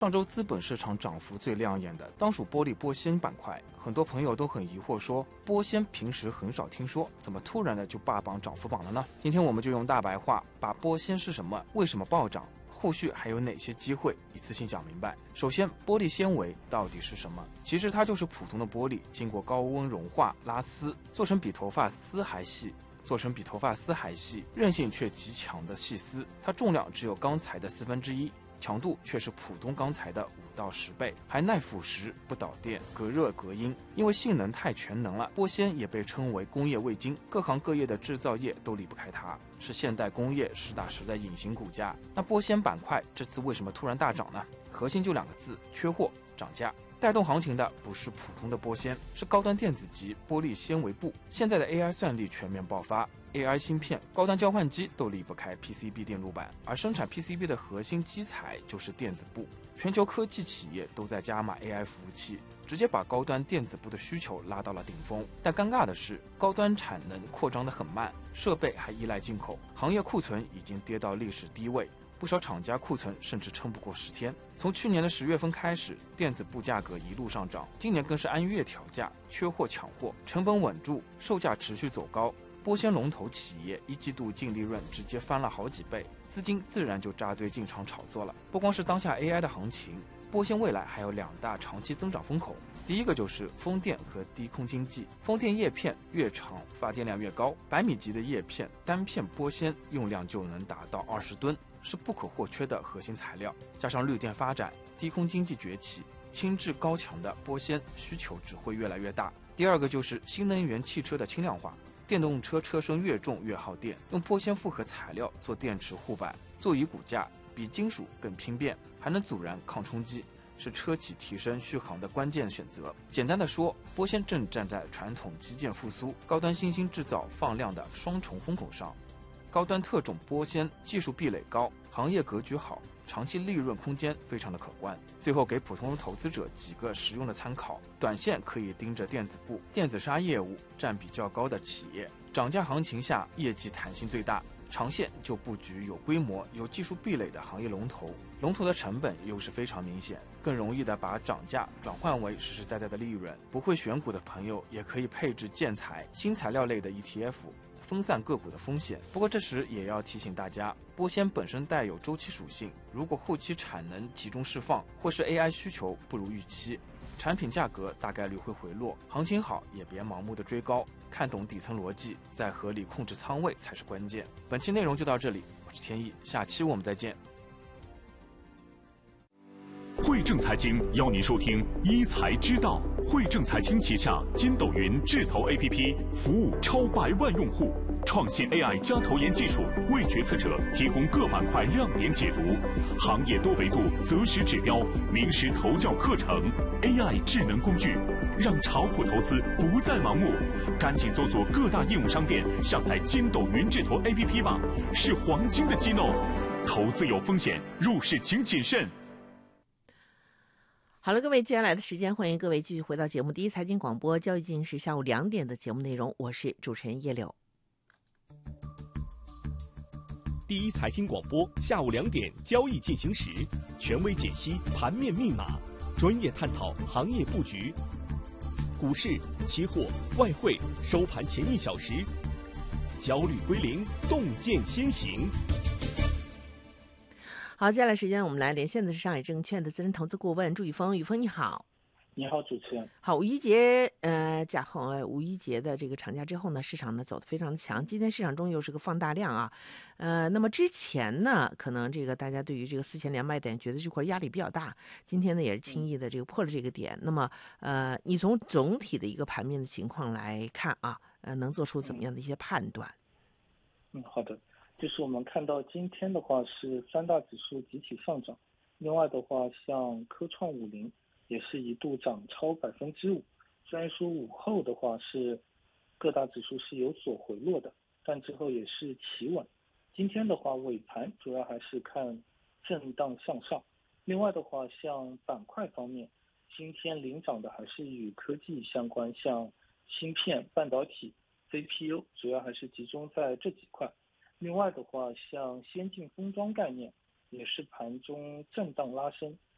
上周资本市场涨幅最亮眼的当属玻璃玻纤板块，很多朋友都很疑惑说，玻纤平时很少听说，怎么突然的就霸榜涨幅榜了呢？今天我们就用大白话把玻纤是什么，为什么暴涨，后续还有哪些机会一次性讲明白。首先，玻璃纤维到底是什么？其实它就是普通的玻璃，经过高温融化拉丝，做成比头发丝还细，韧性却极强的细丝，它重量只有钢材的1/4，强度却是普通钢材的5到10倍，还耐腐蚀、不导电、隔热隔音。因为性能太全能了，玻纤也被称为工业味精，各行各业的制造业都离不开它，是现代工业实打实的隐形骨架。那玻纤板块这次为什么突然大涨呢？核心就2个字：缺货、涨价。带动行情的不是普通的玻纤，是高端电子级玻璃纤维布。现在的 AI 算力全面爆发， AI 芯片、高端交换机都离不开 PCB 电路板，而生产 PCB 的核心基材就是电子布。全球科技企业都在加码 AI 服务器，直接把高端电子布的需求拉到了顶峰。但尴尬的是，高端产能扩张得很慢，设备还依赖进口，行业库存已经跌到历史低位。不少厂家库存甚至撑不过10天。从去年的10月份开始，电子布价格一路上涨，今年更是按月调价，缺货抢货，成本稳住，售价持续走高。玻纤龙头企业1季度净利润直接翻了好几倍，资金自然就扎堆进场炒作了。不光是当下 AI 的行情，玻纤未来还有2大长期增长风口。第一个就是风电和低空经济，风电叶片越长发电量越高，100米级的叶片单片玻纤用量就能达到20吨，是不可或缺的核心材料。加上绿电发展、低空经济崛起，轻质高强的玻纤需求只会越来越大。第二个就是新能源汽车的轻量化，电动车车身越重越耗电，用玻纤复合材料做电池护板，座椅骨架比金属更轻便，还能阻燃抗冲击，是车企提升续航的关键选择。简单的说，玻纤正站在传统基建复苏、高端新兴制造放量的双重风口上。高端特种玻纤技术壁垒高，行业格局好，长期利润空间非常的可观。最后给普通投资者几个实用的参考：短线可以盯着电子布、电子纱业务占比较高的企业，涨价行情下业绩弹性最大；长线就布局有规模、有技术壁垒的行业龙头，龙头的成本优势非常明显，更容易的把涨价转换为实实在在的利润。不会选股的朋友也可以配置建材、新材料类的 ETF。分散个股的风险。不过这时也要提醒大家，玻纤本身带有周期属性，如果后期产能集中释放，或是 AI 需求不如预期，产品价格大概率会回落。行情好也别盲目的追高，看懂底层逻辑，再合理控制仓位才是关键。本期内容就到这里，我是天意，下期我们再见。 汇正财经邀您收听一财之道。汇正财经旗下筋斗云智投 APP 服务超100万用户，创新 AI 加投研技术，为决策者提供各板块亮点解读，行业多维度择时指标，名师投教课程 ，AI 智能工具，让炒股投资不再盲目。赶紧搜索各大应用商店下载筋斗云智投 APP 吧，是黄金的机弄。投资有风险，入市请谨慎。 好了，各位，接下来的时间，欢迎各位继续回到节目第一财经广播，交易进行时下午2点的节目内容，我是主持人叶柳。 第一财经广播下午2点交易进行时，权威解析盘面密码，专业探讨行业布局，股市、期货、外汇收盘前1小时，焦虑归零，洞见先行。 好，接下来时间我们来连线的是上海证券的资深投资顾问祝宇峰。宇峰你好。 你好，主持人。 好，五一节假后五一节的这个长假之后呢，市场呢走得非常的强。今天市场中又是个放大量啊，那么之前呢，可能这个大家对于这个4200点觉得这块压力比较大，今天呢也是轻易的这个破了这个点。那么你从总体的一个盘面的情况来看啊，能做出怎么样的一些判断？ 好的。就是我们看到今天的话是3大指数集体上涨，另外的话像科创50也是一度涨超5%，虽然说午后的话是各大指数是有所回落的，但之后也是企稳。今天的话尾盘主要还是看震荡向上，另外的话像板块方面，今天领涨的还是与科技相关，像芯片、半导体、CPU 主要还是集中在这几块。另外的话，像先进封装概念也是盘中震荡拉升，